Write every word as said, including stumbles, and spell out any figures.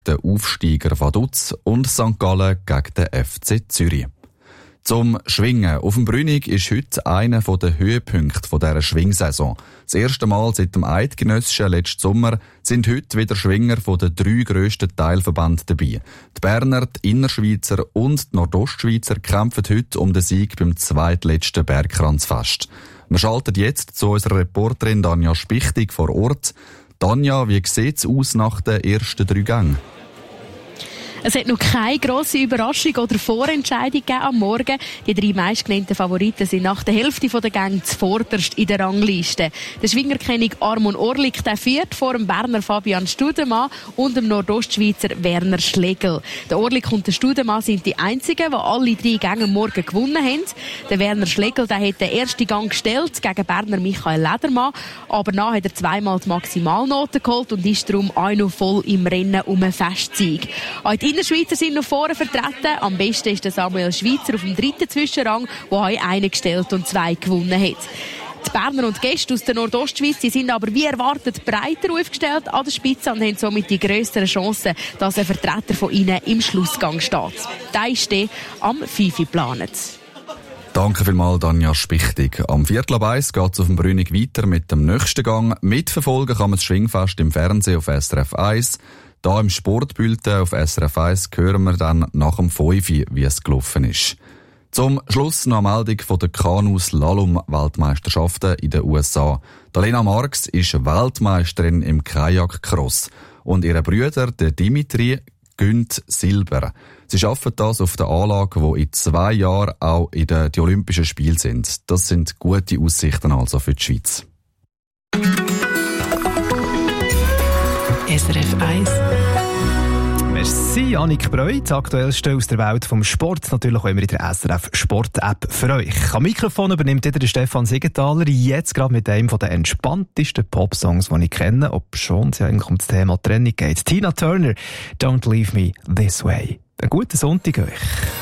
der Aufsteiger Vaduz und Sankt Gallen gegen den F C Zürich. Zum Schwingen auf dem Brünig ist heute einer der Höhepunkte dieser Schwingsaison. Das erste Mal seit dem Eidgenössischen letzten Sommer sind heute wieder Schwinger von den drei grössten Teilverbänden dabei. Die Berner, die Innerschweizer und die Nordostschweizer kämpfen heute um den Sieg beim zweitletzten Bergkranzfest. Wir schalten jetzt zu unserer Reporterin Danja Spichtig vor Ort. Danja, wie sieht es aus nach den ersten drei Gängen? Es hat noch keine grosse Überraschung oder Vorentscheidung gegeben am Morgen. Die drei meistgenannten Favoriten sind nach der Hälfte der Gänge zuvorderst in der Rangliste. Der Schwingerkönig Armon Orlik, der führt vor dem Berner Fabian Studemann und dem Nordostschweizer Werner Schlegel. Der Orlik und der Studemann sind die einzigen, die alle drei Gänge am Morgen gewonnen haben. Der Werner Schlegel, der hat den ersten Gang gestellt gegen Berner Michael Ledermann, aber nachher hat er zweimal die Maximalnote geholt und ist darum auch noch voll im Rennen um einen Festsieg. Die Innerschweizer sind noch vorne vertreten. Am besten ist der Samuel Schweizer auf dem dritten Zwischenrang, der auch einen gestellt und zwei gewonnen hat. Die Berner und Gäste aus der Nordostschweiz die sind aber wie erwartet breiter aufgestellt an der Spitze und haben somit die grösseren Chancen, dass ein Vertreter von ihnen im Schlussgang steht. Der ist der am fünf Uhr geplant. Danke vielmals, Danja Spichtig. Am Viertel ab eins geht es auf dem Brünig weiter mit dem nächsten Gang. Mitverfolgen kann man das Schwingfest im Fernsehen auf S R F eins. Da im Sportbulletin auf S R F eins hören wir dann nach dem fünf Uhr, wie es gelaufen ist. Zum Schluss noch eine Meldung von der Kanu-Slalom-Weltmeisterschaften in den U S A. Lena Marx ist Weltmeisterin im Kajak-Cross und ihre Brüder, der Dimitri, gewinnen Silber. Sie schaffen das auf der Anlage, die in zwei Jahren auch in den die Olympischen Spielen sind. Das sind gute Aussichten also für die Schweiz. S R F eins. Merci, Annik Breu. Das Aktuellste aus der Welt vom Sport. Natürlich auch immer in der S R F Sport-App für euch. Am Mikrofon übernimmt wieder der Stefan Siegenthaler. Jetzt gerade mit einem der entspanntesten Popsongs, die ich kenne, ob schon es ja eigentlich um das Thema Trennung geht. Tina Turner, Don't Leave Me This Way. Einen guten Sonntag euch.